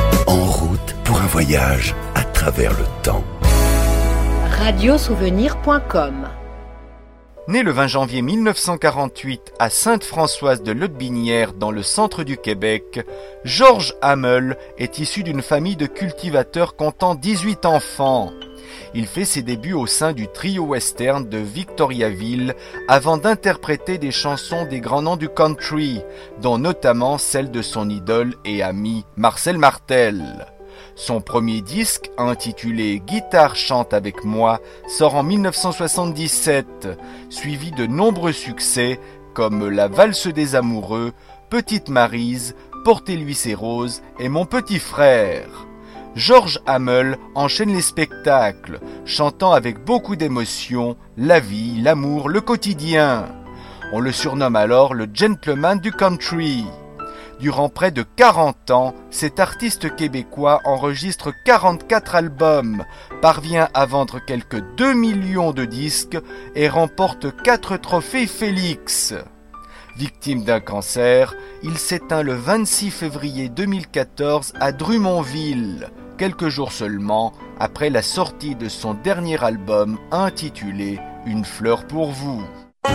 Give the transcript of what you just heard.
En route pour un voyage à travers le temps. Radiosouvenir.com. Né le 20 janvier 1948 à Sainte-Françoise de Lotbinière dans le centre du Québec, Georges Hamel est issu d'une famille de cultivateurs comptant 18 enfants. Il fait ses débuts au sein du trio western de Victoriaville avant d'interpréter des chansons des grands noms du country, dont notamment celle de son idole et ami Marcel Martel. Son premier disque, intitulé « Guitare chante avec moi », sort en 1977, suivi de nombreux succès comme « La valse des amoureux »,« Petite Maryse »,« Portez-lui ses roses » et « Mon petit frère ». Georges Hamel enchaîne les spectacles, chantant avec beaucoup d'émotion la vie, l'amour, le quotidien. On le surnomme alors le gentleman du country. Durant près de 40 ans, cet artiste québécois enregistre 44 albums, parvient à vendre quelques 2 millions de disques et remporte 4 trophées Félix. Victime d'un cancer, il s'éteint le 26 février 2014 à Drummondville, quelques jours seulement après la sortie de son dernier album intitulé « Une fleur pour vous ».